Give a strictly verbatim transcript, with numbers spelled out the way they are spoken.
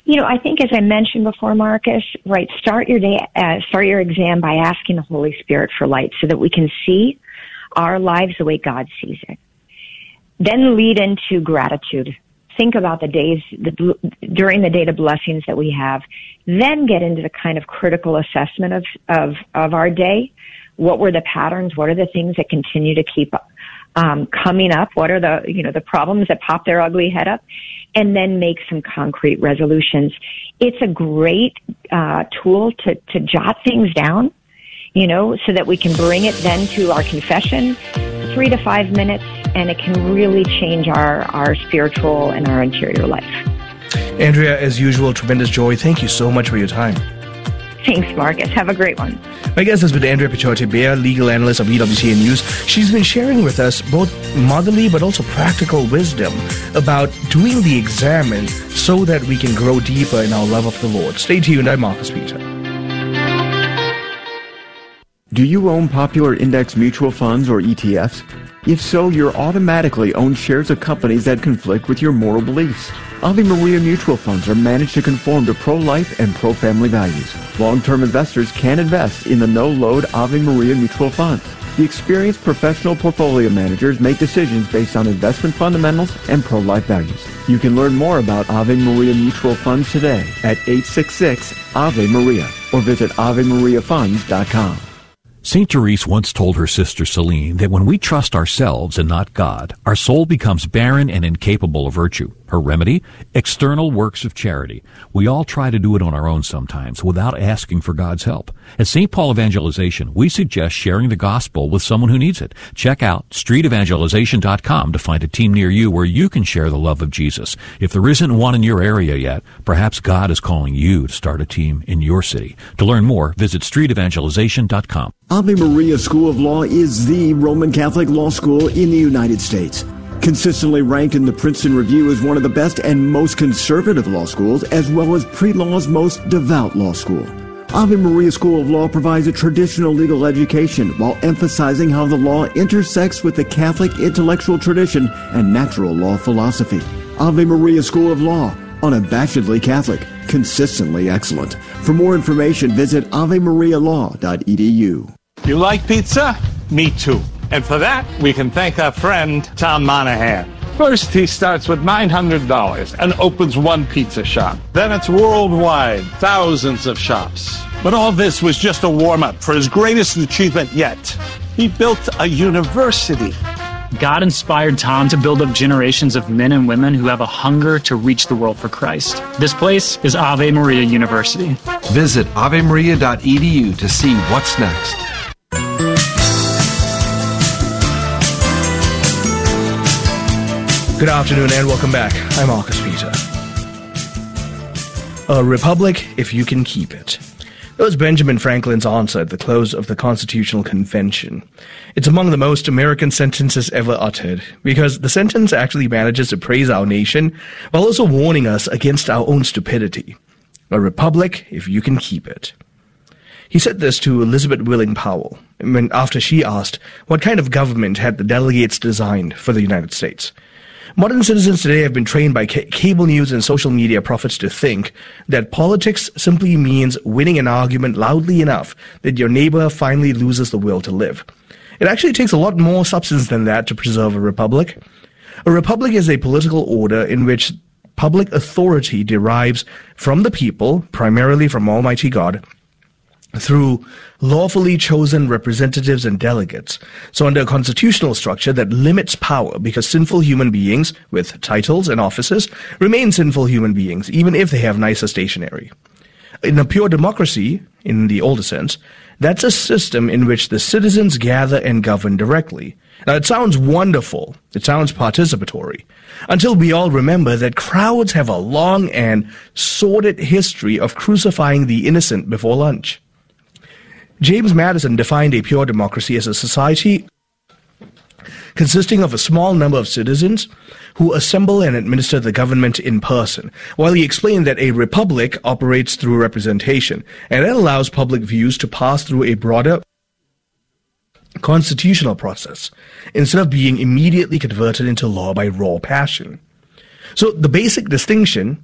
You know, I think as I mentioned before, Marcus, right, start your day, uh, start your exam by asking the Holy Spirit for light so that we can see our lives the way God sees it. Then lead into gratitude. Think about the days, the, during the day, the blessings that we have. Then get into the kind of critical assessment of, of, of our day. What were the patterns? What are the things that continue to keep um, coming up? What are the, you know, the problems that pop their ugly head up? And then make some concrete resolutions. It's a great uh, tool to, to jot things down, you know, so that we can bring it then to our confession, three to five minutes, and it can really change our, our spiritual and our interior life. Andrea, as usual, tremendous joy. Thank you so much for your time. Thanks, Marcus. Have a great one. My guest has been Andrea Pichote-Beer, legal analyst of B W C A News. She's been sharing with us both motherly but also practical wisdom about doing the exam so that we can grow deeper in our love of the Lord. Stay tuned. I'm Marcus Peter. Do you own popular index mutual funds or E T Fs? If so, you're automatically own shares of companies that conflict with your moral beliefs. Ave Maria mutual funds are managed to conform to pro-life and pro-family values. Long-term investors can invest in the no-load Ave Maria mutual funds. The experienced professional portfolio managers make decisions based on investment fundamentals and pro-life values. You can learn more about Ave Maria mutual funds today at eight six six Ave Maria or visit ave maria funds dot com. Saint Therese once told her sister Celine that when we trust ourselves and not God, our soul becomes barren and incapable of virtue. Her remedy? External works of charity. We all try to do it on our own sometimes without asking for God's help. At Saint Paul Evangelization, we suggest sharing the gospel with someone who needs it. Check out street evangelization dot com to find a team near you where you can share the love of Jesus. If there isn't one in your area yet, perhaps God is calling you to start a team in your city. To learn more, visit street evangelization dot com. Ave Maria School of Law is the Roman Catholic law school in the United States. Consistently ranked in the Princeton Review as one of the best and most conservative law schools, as well as pre-law's most devout law school. Ave Maria School of Law provides a traditional legal education while emphasizing how the law intersects with the Catholic intellectual tradition and natural law philosophy. Ave Maria School of Law, unabashedly Catholic, consistently excellent. For more information, visit ave maria law dot e d u. You like pizza? Me too. And for that, we can thank our friend Tom Monahan. First, he starts with nine hundred dollars and opens one pizza shop. Then it's worldwide, thousands of shops. But all this was just a warm-up for his greatest achievement yet. He built a university. God inspired Tom to build up generations of men and women who have a hunger to reach the world for Christ. This place is Ave Maria University. Visit ave maria dot e d u to see what's next. Good afternoon and welcome back. I'm Marcus Peter. A republic if you can keep it. That was Benjamin Franklin's answer at the close of the Constitutional Convention. It's among the most American sentences ever uttered, because the sentence actually manages to praise our nation while also warning us against our own stupidity. A republic if you can keep it. He said this to Elizabeth Willing Powell when, after she asked what kind of government had the delegates designed for the United States. Modern citizens today have been trained by ca- cable news and social media prophets to think that politics simply means winning an argument loudly enough that your neighbor finally loses the will to live. It actually takes a lot more substance than that to preserve a republic. A republic is a political order in which public authority derives from the people, primarily from Almighty God, through lawfully chosen representatives and delegates. So under a constitutional structure that limits power because sinful human beings with titles and offices remain sinful human beings, even if they have nicer stationery. In a pure democracy, in the older sense, that's a system in which the citizens gather and govern directly. Now, it sounds wonderful. It sounds participatory. Until we all remember that crowds have a long and sordid history of crucifying the innocent before lunch. James Madison defined a pure democracy as a society consisting of a small number of citizens who assemble and administer the government in person, while he explained that a republic operates through representation, and that allows public views to pass through a broader constitutional process, instead of being immediately converted into law by raw passion. So the basic distinction